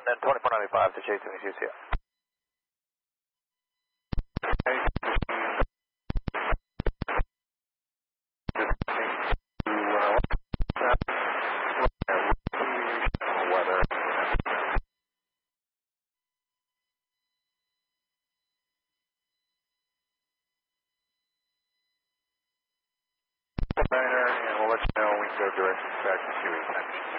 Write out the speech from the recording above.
and 2495 to Chase and CCL. And we'll let you know when we go directions back to QE.